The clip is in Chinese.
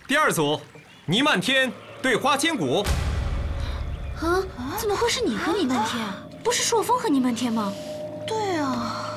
第二组，倪漫天对花千骨。 啊？怎么会是你和倪漫天？不是朔风和倪漫天吗？ 对啊。